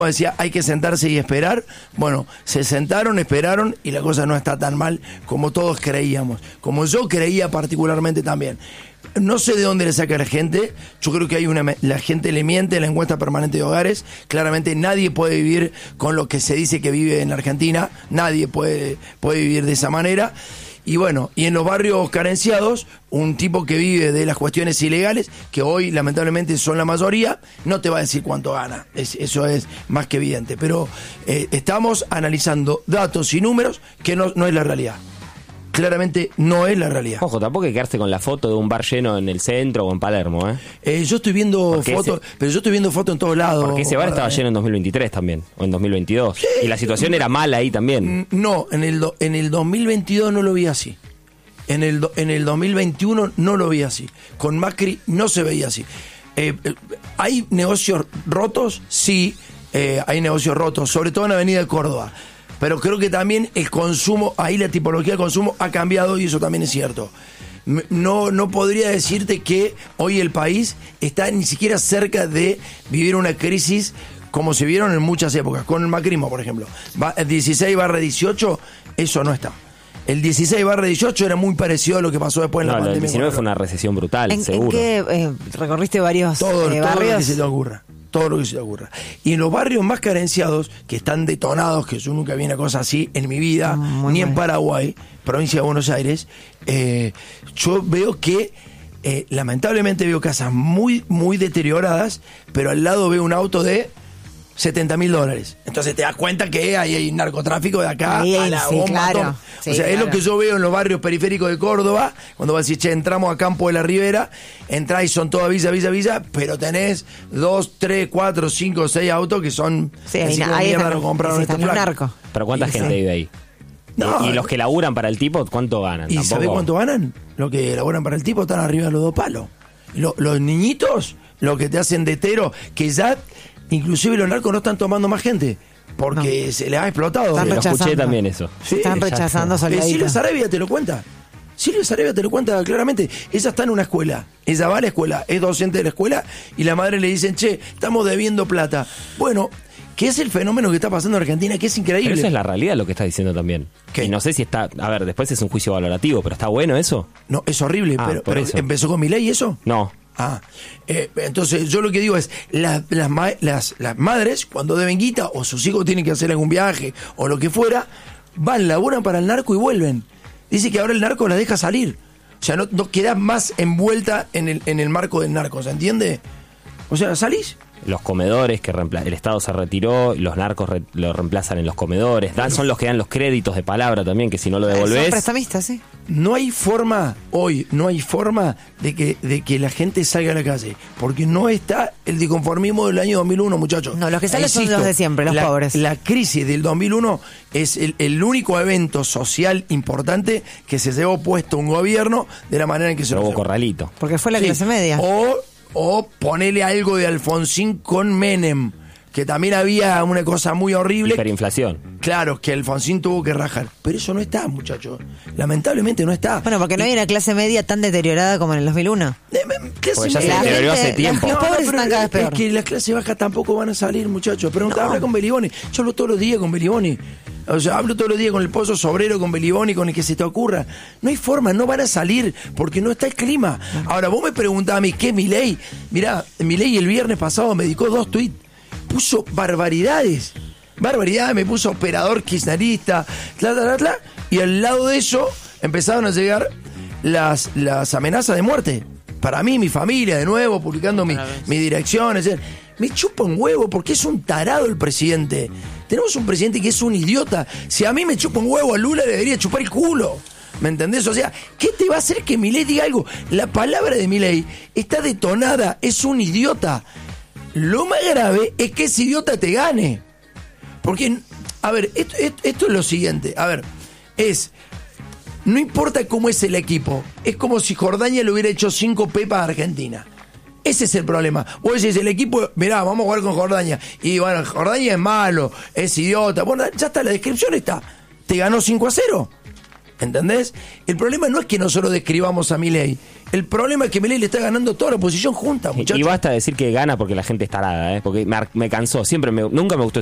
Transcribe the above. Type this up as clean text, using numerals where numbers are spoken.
decía, hay que sentarse y esperar. Bueno, se sentaron, esperaron y la cosa no está tan mal como todos creíamos, como yo creía particularmente también. No sé de dónde le saca la gente. Yo creo que la gente le miente en la encuesta permanente de hogares. Claramente nadie puede vivir con lo que se dice que vive en la Argentina. Nadie puede vivir de esa manera. Y bueno, y en los barrios carenciados, un tipo que vive de las cuestiones ilegales, que hoy lamentablemente son la mayoría, no te va a decir cuánto gana. Eso es más que evidente. Pero estamos analizando datos y números que no es la realidad. Claramente no es la realidad. Ojo, tampoco hay que quedarse con la foto de un bar lleno en el centro o en Palermo, yo estoy viendo fotos, pero yo estoy viendo fotos en todos lados. Porque ese bar estaba lleno en 2023 también, o en 2022. Sí. Y la situación era mala ahí también. No, en el 2022 no lo vi así. En el 2021 no lo vi así. Con Macri no se veía así. ¿Hay negocios rotos? Sí, hay negocios rotos, sobre todo en Avenida de Córdoba. Pero creo que también el consumo, ahí la tipología de consumo ha cambiado y eso también es cierto. No podría decirte que hoy el país está ni siquiera cerca de vivir una crisis como se vieron en muchas épocas. Con el macrismo, por ejemplo. 16/18, eso no está. El 16/18 era muy parecido a lo que pasó después en la pandemia. El 19 fue una recesión brutal, seguro. ¿En qué recorriste varios todo barrios? Todo lo que se te ocurra. Todo lo que se te ocurra. Y en los barrios más carenciados, que están detonados, que yo nunca vi una cosa así en mi vida, ni en Paraguay, provincia de Buenos Aires, yo veo que, lamentablemente veo casas muy, muy deterioradas, pero al lado veo un auto de $70.000. Entonces te das cuenta que hay narcotráfico de acá a la bomba. Claro. Sí, o sea, claro. Es lo que yo veo en los barrios periféricos de Córdoba, cuando vas a decir, che, entramos a Campo de la Ribera, entrás y son todas villa, pero tenés 2, 3, 4, 5, 6 autos que son... Sí, ahí lo compraron este narco. Pero ¿cuánta gente vive ahí? No, y los que laburan para el tipo, ¿cuánto ganan? ¿Y sabés cuánto ganan? Los que laburan para el tipo están arriba de los 2 palos. Los niñitos, los que te hacen de hetero, que ya... Inclusive los narcos no están tomando más gente porque se les ha explotado. Lo escuché también eso. Sí, están rechazando soldaditos. Silvia Sarabia te lo cuenta. Silvia Sarabia te lo cuenta claramente. Ella está en una escuela. Ella va a la escuela, es docente de la escuela y la madre le dicen, che, estamos debiendo plata. Bueno, ¿qué es el fenómeno que está pasando en Argentina? Que es increíble. Pero esa es la realidad lo que está diciendo también. ¿Qué? Y no sé si está... A ver, después es un juicio valorativo, pero ¿está bueno eso? No, es horrible. Pero ¿empezó con Milei eso? No. Entonces yo lo que digo es las madres cuando deben guita o sus hijos tienen que hacer algún viaje o lo que fuera, van, laburan para el narco y vuelven. Dice que ahora el narco la deja salir, o sea, no quedás más envuelta en el marco del narco, ¿se entiende? O sea, salís. Los comedores que el Estado se retiró, los narcos lo reemplazan en los comedores, son los que dan los créditos de palabra también, que si no lo devolvés... Son prestamistas, sí. No hay forma de que la gente salga a la calle, porque no está el disconformismo del año 2001, muchachos. No, los que salen son los de siempre, los pobres. La crisis del 2001 es el único evento social importante que se llevó puesto un gobierno de la manera en que se lo hubo llevó. Corralito. Porque fue la clase media. O ponele algo de Alfonsín con Menem, que también había una cosa muy horrible. Hiperinflación. Claro, que Alfonsín tuvo que rajar. Pero eso no está, muchachos. Lamentablemente no está. Bueno, porque no hay una clase media tan deteriorada como en el 2001. Porque ya se deterioró hace tiempo. Los pobres están cada vez peor. Es que las clases bajas tampoco van a salir, muchachos. Habla con Beliboni. Yo hablo todos los días con Beliboni. O sea, hablo todos los días con el Pozo Sobrero, con Beliboni, con el que se te ocurra. No hay forma, no van a salir, porque no está el clima. Ahora, vos me preguntás a mí, ¿qué Milei? Mirá, Milei el viernes pasado me dedicó 2 tweets. Puso barbaridades, me puso operador kirchnerista, y al lado de eso empezaron a llegar las amenazas de muerte. Para mí, mi familia, de nuevo, publicando mi dirección, me chupa un huevo porque es un tarado el presidente. Tenemos un presidente que es un idiota. Si a mí me chupa un huevo a Lula, le debería chupar el culo. ¿Me entendés? O sea, ¿qué te va a hacer que Milei diga algo? La palabra de Milei está detonada, es un idiota. Lo más grave es que ese idiota te gane. Porque, a ver, esto es lo siguiente. A ver, no importa cómo es el equipo, es como si Jordania le hubiera hecho 5 pepas a Argentina. Ese es el problema. Vos decís, el equipo, mirá, vamos a jugar con Jordania. Y bueno, Jordania es malo, es idiota. Bueno, ya está, la descripción está. Te ganó 5-0. ¿Entendés? El problema no es que nosotros describamos a Milei. El problema es que Milei le está ganando toda la oposición junta, muchachos. Y basta decir que gana porque la gente es tarada, porque me cansó. Nunca me gustó